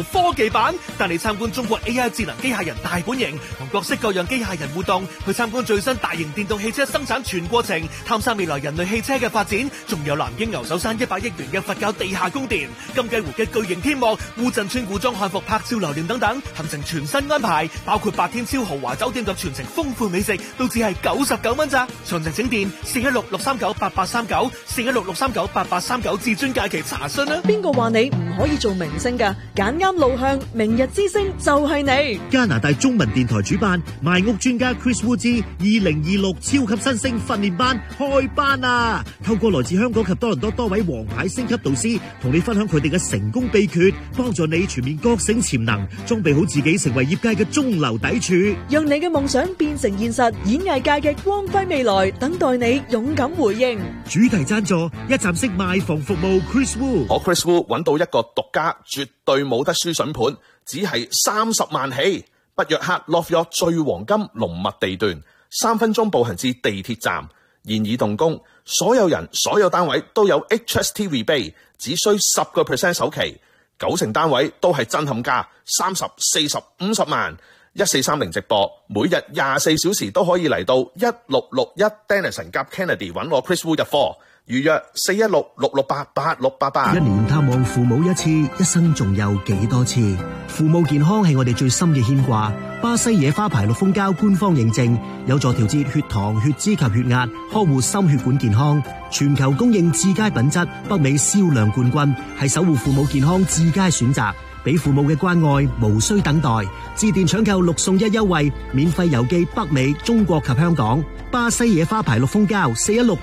科技版，帶你參觀中國 AI 智能機械人大本營，同各式各樣機械人互動，去參觀最新大型電動汽車生產全過程，探索未來人類汽車嘅發展，仲有南京牛首山100億元嘅佛教地下宮殿，金雞湖嘅巨型天幕，烏鎮村古裝漢服拍照留念等等，行程全新安排，包括8天超豪華酒店及全程豐富美食，都只係99蚊咋。詳情請電416-639-8839，416-639-8839至尊假期查詢啦。 邊個話你唔可以做明星㗎？揀啱路向，明日之星就係你。 加拿大中文電台主辦賣屋專家 Chris Wu 之2026超級新星訓練班開班啊！透過來自香港及多倫多多位王牌星級導師，同你分享佢哋嘅成功秘訣，幫助你全面覺醒潛能，裝備好自己成為業界嘅中流砥柱， 讓你嘅夢想變成現實。演藝界嘅光輝未來等待你勇敢回應。 主題贊助一站式賣房服務 Chris Wu。 我 Chris Wu 揾到一個獨家絕對冇得輸筍盤，只係30萬起，北約克 Love York 最黃金濃密地段，3分鐘步行至地鐵站，現已動工，所有人所有單位都有 HST rebate， 只需10% 首期，9成單位都係震撼價，30、40、50萬，1430直播，每日24小時都可以嚟到1661 Denison 夾 Kennedy 揾我 Chris Wu 入貨。預約416-668-8688。 一年探望父母一次，一生仲有幾多次？父母健康係我哋最深嘅牽掛。巴西野花牌綠蜂膠官方認證，有助調節血糖、血脂及血壓，呵護心血管健康。全球供應至佳品質，北美銷量冠軍，係守護父母健康至佳選擇。俾父母嘅關愛無需等待，致電搶購6送1優惠，免費郵寄北美、中國及香港。巴西野花牌綠蜂膠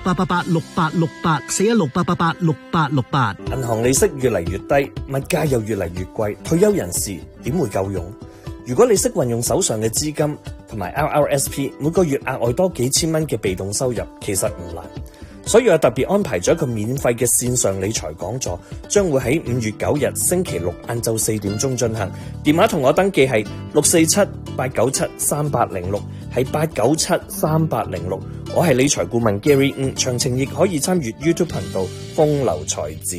416-888-6868，416-888-6868。 銀行利息越嚟越低，物價又越嚟越貴，退休人士點會夠用？如果你識運用手上嘅資金同埋 RRSP， 每個月額外多幾千蚊嘅被動收入，其實唔難。所以我特別安排咗一個免費嘅線上理財講座，將會喺5月9日星期六晏晝4點鐘進行。電話同我登記係647-897-3806，係897-3806。我係理財顧問 Gary， 詳情亦可以參與 YouTube 頻道風流才子。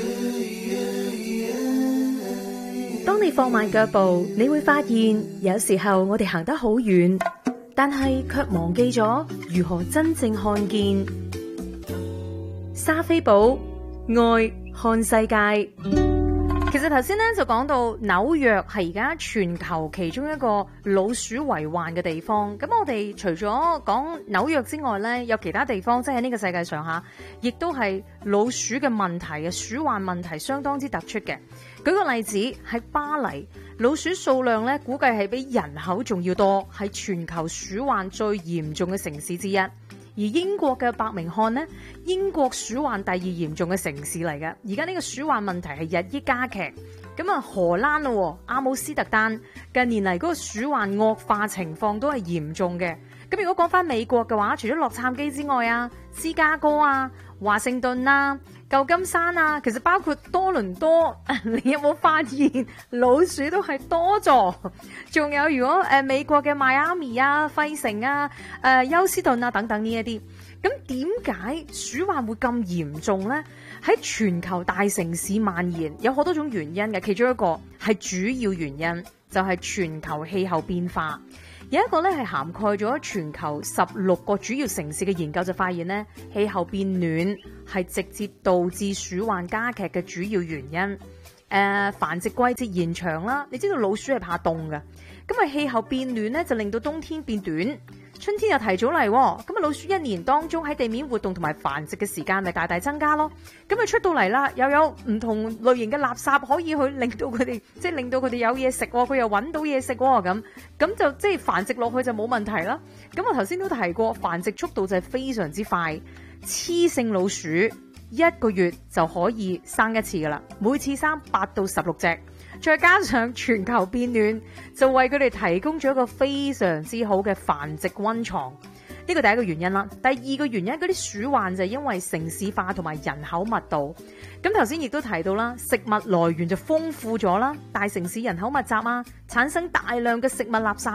當你放慢腳步，你會發現有時候我哋行得好遠，但係卻忘記咗如何真正看見。莎菲寶愛看世界。其實頭先咧就講到紐約係而家全球其中一個老鼠為患嘅地方。咁我哋除咗講紐約之外咧，有其他地方即係喺呢個世界上下，亦都係老鼠嘅問題嘅鼠患問題相當之突出嘅。舉個例子，喺巴黎，老鼠數量咧估計係比人口仲要多，係全球鼠患最嚴重嘅城市之一。而英國嘅伯明翰呢，英國鼠患第2嚴重嘅城市嚟嘅。而家呢個鼠患問題係日益加劇。咁啊，荷蘭咯，阿姆斯特丹近年嚟嗰個鼠患惡化情況都係嚴重嘅。咁如果講翻美國嘅話，除咗洛杉磯之外啊，芝加哥啊、華盛頓啊、舊金山啊，其實包括多倫多，你有冇發現老鼠都係多咗？仲有如果美國嘅邁阿密啊、費城啊、休斯頓啊等等呢一啲，咁點解鼠患會咁嚴重呢？喺全球大城市蔓延有好多種原因嘅，其中一個係主要原因就係全球氣候變化。有一個咧係涵蓋咗全球16個主要城市嘅研究就發現咧，氣候變暖係直接導致鼠患加劇嘅主要原因。繁殖季節延長啦，你知道老鼠係怕凍㗎，咁啊氣候變暖咧就令到冬天變短，春天又提早嚟，咁啊老鼠一年當中喺地面活動同埋繁殖嘅時間咪大大增加咯。咁啊出到嚟啦，又有唔同類型嘅垃圾可以去令到佢哋，即係令到佢哋有嘢食，佢又揾到嘢食咁就即係繁殖落去就冇問題啦。咁我頭先都提過，繁殖速度就係非常之快，雌性老鼠1個月就可以生一次噶啦，每次生8到16隻。再加上全球變暖，就為佢哋提供咗一個非常之好嘅繁殖溫床。呢個第一個原因啦。第二個原因，嗰啲鼠患就係因為城市化同埋人口密度。咁頭先亦都提到啦，食物來源就豐富咗啦，大城市人口密集啊，產生大量嘅食物垃圾。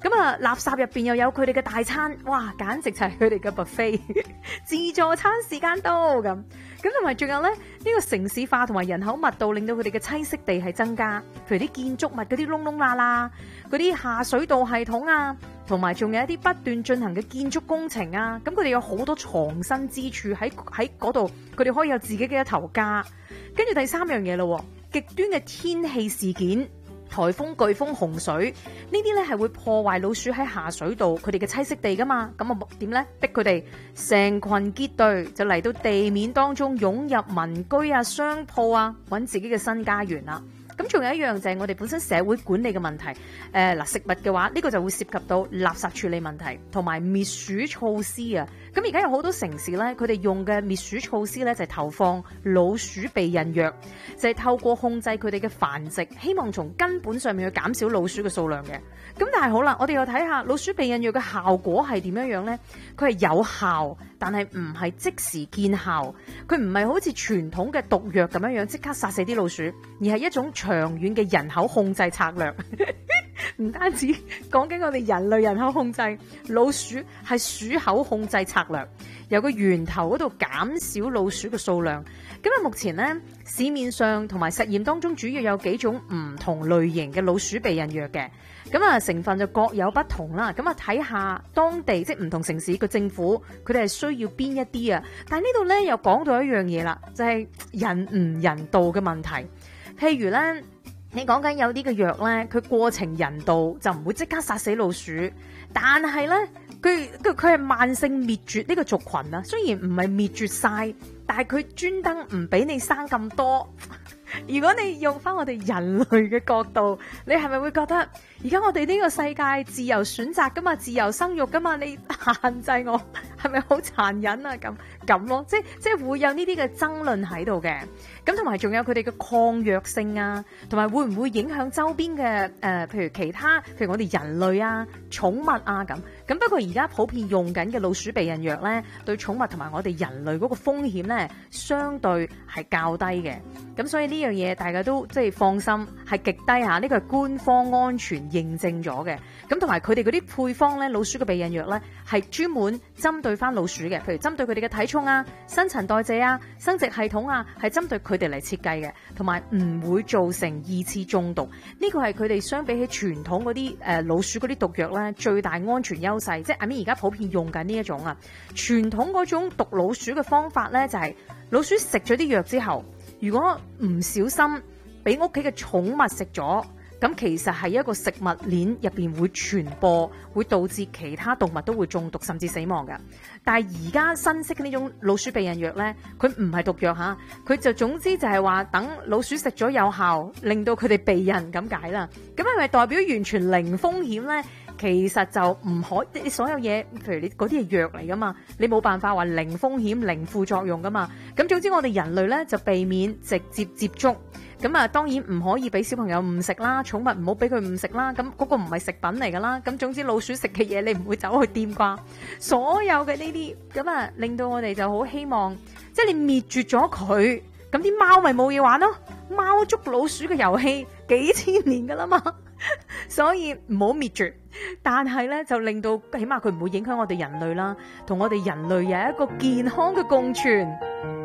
咁啊，垃圾入邊又有佢哋嘅大餐，哇，簡直就係佢哋嘅 buffet， 自助餐時間到咁。咁同埋仲有咧，呢個城市化同埋人口密度令到佢哋嘅棲息地係增加，譬如啲建築物嗰啲窿窿罅罅，嗰啲下水道系統啊，同埋仲有一啲不斷進行嘅建築工程啊，咁佢哋有好多藏身之處喺嗰度，佢哋可以有自己嘅一頭家。跟住第三樣嘢咯，極端嘅天氣事件。颱風、颶風、洪水呢啲咧係會破壞老鼠喺下水道佢哋嘅棲息地噶嘛，咁啊點咧？逼佢哋成群結隊就嚟到地面當中湧入民居啊、商鋪啊，揾自己嘅新家園啦。咁仲有一樣就係我哋本身社會管理嘅問題。食物嘅話，呢個就會涉及到垃圾處理問題同埋滅鼠措施啊。咁而家有好多城市咧，佢哋用嘅滅鼠措施咧就係投放老鼠避孕藥，就係透過控制佢哋嘅繁殖，希望從根本上面去減少老鼠嘅數量嘅。咁但係好啦，我哋又睇下老鼠避孕藥嘅效果係點樣樣咧？佢係有效，但係唔係即時見效。佢唔係好似傳統嘅毒藥咁樣樣即刻殺死啲老鼠，而係一種長遠嘅人口控制策略。唔單止講緊我哋人類人口控制，老鼠係鼠口控制策略，由個源頭嗰度減少老鼠嘅數量。咁啊，目前呢，市面上同埋實驗當中主要有幾種唔同類型嘅老鼠避孕藥嘅，咁啊成分就各有不同啦。咁啊睇下當地即係唔同城市嘅政府，佢哋係需要邊一啲啊？但係呢度咧又講到一樣嘢啦，就係人唔人道嘅問題。譬如咧，你講緊有啲嘅藥咧，佢過程人道就唔會即刻殺死老鼠，但係咧佢係慢性滅絕呢個族群啊。雖然唔係滅絕晒，但係佢專登唔俾你生咁多。如果你用翻我哋人類嘅角度，你係咪會覺得而家我哋呢個世界自由選擇噶嘛，自由生育噶嘛，你限制我係咪好殘忍啊？咁咯，即係會有呢啲嘅爭論喺度嘅。咁同埋仲有佢哋嘅抗藥性啊，同埋會唔會影響周邊嘅譬如其他，譬如我哋人類啊、寵物啊咁。咁不過而家普遍用緊嘅老鼠避孕藥咧，對寵物同埋我哋人類嗰個風險咧，相對係較低嘅。咁所以呢樣嘢大家都即係放心，係極低下，呢個係官方安全認證咗嘅。咁同埋佢哋嗰啲配方咧，老鼠嘅避孕藥咧係專門針對翻老鼠嘅，譬如針對佢哋嘅體重啊、新陳代謝啊、生殖系統啊，係針對佢哋嚟設計嘅，同埋唔會造成二次中毒。呢個係佢哋相比起傳統嗰啲老鼠嗰啲毒藥咧最大安全優勢，即係而家普遍用緊呢一種啊。傳統嗰種毒老鼠嘅方法咧就係老鼠食咗啲藥之後，如果唔小心俾屋企嘅寵物食咗，咁其實係一個食物鏈入邊會傳播，會導致其他動物都會中毒甚至死亡㗎。但係而家新式嘅呢種老鼠避孕藥呢，佢唔係毒藥嚇，佢就總之就係話等老鼠食咗有效，令到佢哋避孕咁解啦。咁係咪代表完全零風險呢？其實就唔可以，所有嘢，譬如你嗰啲係藥嚟噶嘛，你冇辦法話零風險、零副作用噶嘛。咁總之我哋人類咧就避免直接接觸。咁啊，當然唔可以俾小朋友誤食啦，寵物唔好俾佢誤食啦。咁嗰個唔係食品嚟噶啦。咁總之老鼠食嘅嘢你唔會走去掂啩。所有嘅呢啲咁啊，令到我哋就好希望，即係你滅絕咗佢，咁啲貓咪冇嘢玩咯。貓捉老鼠嘅遊戲幾千年噶啦嘛。所以唔好滅絕，但係咧就令到起碼佢唔會影響我哋人類啦，同我哋人類有一個健康嘅共存。